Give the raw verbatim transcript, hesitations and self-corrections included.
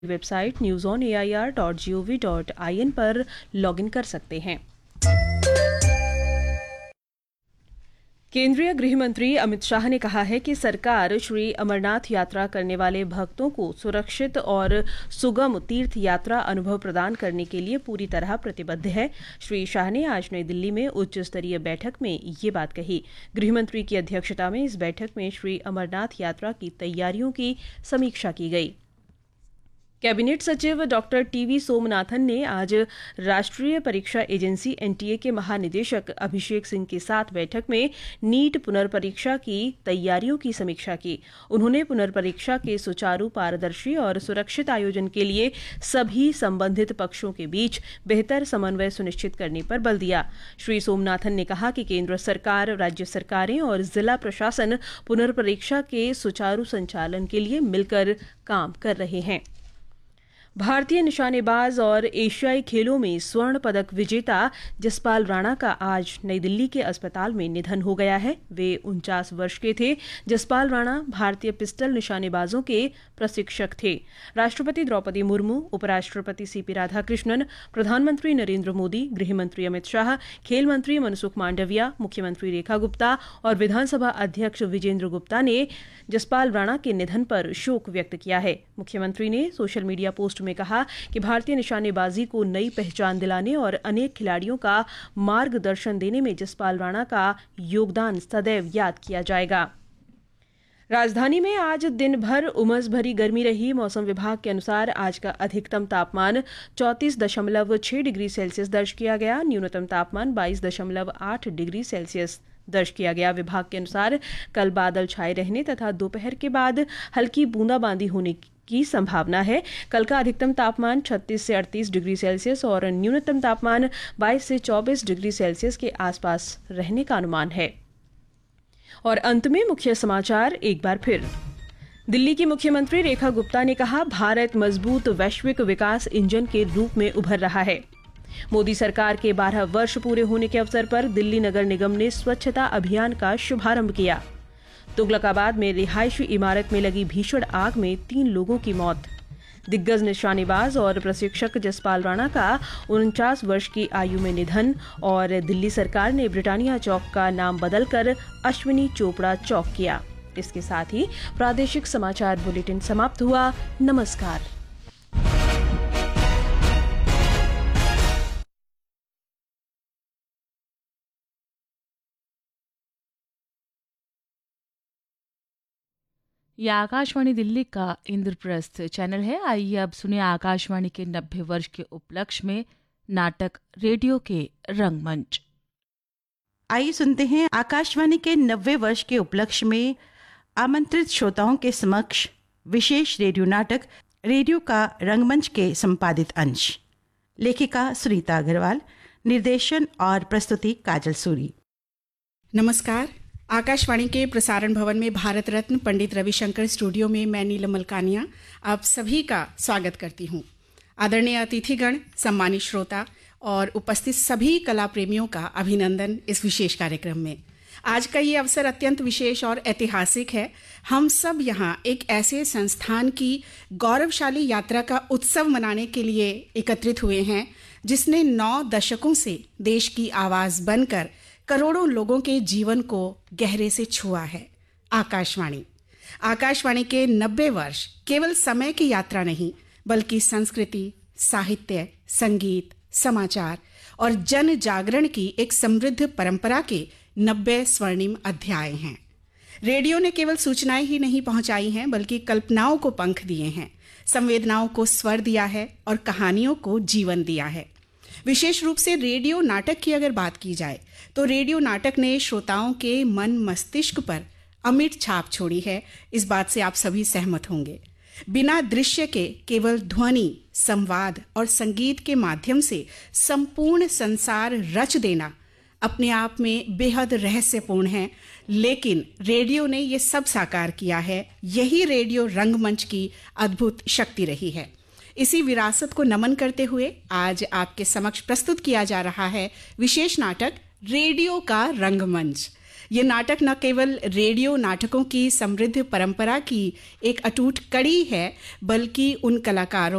Website news on A I R dot G O V dot I N पर login कर सकते हैं। केंद्रीय गृह मंत्री अमित शाह ने कहा है कि सरकार श्री अमरनाथ यात्रा करने वाले भक्तों को सुरक्षित और सुगम तीर्थ यात्रा अनुभव प्रदान करने के लिए पूरी तरह प्रतिबद्ध है। श्री शाह ने आज नई दिल्ली में उच्च स्तरीय बैठक में ये बात कही। गृह मंत्री की अध्यक्षता में इस बैठक में श्री अमरनाथ यात्रा की तैयारियों की समीक्षा की गई। कैबिनेट सचिव डॉक्टर टी वी सोमनाथन ने आज राष्ट्रीय परीक्षा एजेंसी एन टी ए के महानिदेशक अभिषेक सिंह के साथ बैठक में नीट पुनर्परीक्षा की तैयारियों की समीक्षा की। उन्होंने पुनर्परीक्षा के सुचारू, पारदर्शी और सुरक्षित आयोजन के लिए सभी संबंधित पक्षों के बीच बेहतर समन्वय सुनिश्चित करने पर बल दिया। श्री सोमनाथन ने कहा कि केंद्र सरकार, राज्य सरकारें और जिला प्रशासन पुनर्परीक्षा के सुचारू संचालन के लिए मिलकर काम कर रहे हैं। भारतीय निशानेबाज और एशियाई खेलों में स्वर्ण पदक विजेता जसपाल राणा का आज नई दिल्ली के अस्पताल में निधन हो गया है। वे उनचास वर्ष के थे। जसपाल राणा भारतीय पिस्टल निशानेबाजों के प्रशिक्षक थे। राष्ट्रपति द्रौपदी मुर्मू, उपराष्ट्रपति सी पी राधाकृष्णन, प्रधानमंत्री नरेंद्र मोदी, गृह मंत्री अमित शाह, खेल मंत्री मनसुख मांडविया, मुख्यमंत्री रेखा गुप्ता और विधानसभा अध्यक्ष विजेंद्र गुप्ता ने जसपाल राणा के निधन पर शोक व्यक्त किया है। मुख्यमंत्री ने सोशल मीडिया पोस्ट में कहा कि भारतीय निशानेबाजी को नई पहचान दिलाने और अनेक खिलाड़ियों का मार्गदर्शन देने में जसपाल राणा का योगदान सदैव याद किया जाएगा। राजधानी में आज दिन भर उमस भरी गर्मी रही। मौसम विभाग के अनुसार आज का अधिकतम तापमान चौंतीस दशमलव छह डिग्री सेल्सियस दर्ज किया गया। न्यूनतम तापमान बाईस दशमलव आठ डिग्री सेल्सियस दर्ज किया गया। विभाग के अनुसार कल बादल छाए रहने तथा दोपहर के बाद हल्की बूंदाबांदी होने की संभावना है। कल का अधिकतम तापमान छत्तीस से अड़तीस डिग्री सेल्सियस और न्यूनतम तापमान बाईस से चौबीस डिग्री सेल्सियस के आसपास रहने का अनुमान है। और अंत में मुख्य समाचार एक बार फिर। दिल्ली की मुख्यमंत्री रेखा गुप्ता ने कहा, भारत मजबूत वैश्विक विकास इंजन के रूप में उभर रहा है। मोदी सरकार के बारह वर्ष पूरे होने के अवसर पर दिल्ली नगर निगम ने स्वच्छता अभियान का शुभारंभ किया। तुगलकाबाद में रिहायशी इमारत में लगी भीषण आग में तीन लोगों की मौत। दिग्गज निशानेबाज और प्रशिक्षक जसपाल राणा का उनचास वर्ष की आयु में निधन। और दिल्ली सरकार ने ब्रिटानिया चौक का नाम बदलकर अश्विनी चोपड़ा चौक किया। इसके साथ ही प्रादेशिक समाचार बुलेटिन समाप्त हुआ। नमस्कार। यह आकाशवाणी दिल्ली का इंद्रप्रस्थ चैनल है। आइए अब सुनिए आकाशवाणी के नब्बे वर्ष के उपलक्ष्य में नाटक रेडियो के रंगमंच। आइए सुनते हैं आकाशवाणी के नब्बे वर्ष के उपलक्ष्य में आमंत्रित श्रोताओं के समक्ष विशेष रेडियो नाटक रेडियो का रंगमंच के संपादित अंश। लेखिका सुनीता अग्रवाल, निर्देशन और प्रस्तुति काजल सूरी। नमस्कार। आकाशवाणी के प्रसारण भवन में भारत रत्न पंडित रविशंकर स्टूडियो में मैं नीलम मलकानिया आप सभी का स्वागत करती हूँ। आदरणीय अतिथिगण, सम्मानित श्रोता और उपस्थित सभी कला प्रेमियों का अभिनंदन इस विशेष कार्यक्रम में। आज का ये अवसर अत्यंत विशेष और ऐतिहासिक है। हम सब यहाँ एक ऐसे संस्थान की गौरवशाली यात्रा का उत्सव मनाने के लिए एकत्रित हुए हैं जिसने नौ दशकों से देश की आवाज़ बनकर करोड़ों लोगों के जीवन को गहरे से छुआ है। आकाशवाणी आकाशवाणी के नब्बे वर्ष केवल समय की यात्रा नहीं, बल्कि संस्कृति, साहित्य, संगीत, समाचार और जन जागरण की एक समृद्ध परंपरा के नब्बे स्वर्णिम अध्याय हैं। रेडियो ने केवल सूचनाएं ही नहीं पहुंचाई हैं, बल्कि कल्पनाओं को पंख दिए हैं, संवेदनाओं को स्वर दिया है और कहानियों को जीवन दिया है। विशेष रूप से रेडियो नाटक की अगर बात की जाए तो रेडियो नाटक ने श्रोताओं के मन मस्तिष्क पर अमिट छाप छोड़ी है। इस बात से आप सभी सहमत होंगे। बिना दृश्य के केवल ध्वनि, संवाद और संगीत के माध्यम से संपूर्ण संसार रच देना अपने आप में बेहद रहस्यपूर्ण है, लेकिन रेडियो ने ये सब साकार किया है। यही रेडियो रंगमंच की अद्भुत शक्ति रही है। इसी विरासत को नमन करते हुए आज आपके समक्ष प्रस्तुत किया जा रहा है विशेष नाटक रेडियो का रंगमंच। ये नाटक न केवल रेडियो नाटकों की समृद्ध परंपरा की एक अटूट कड़ी है, बल्कि उन कलाकारों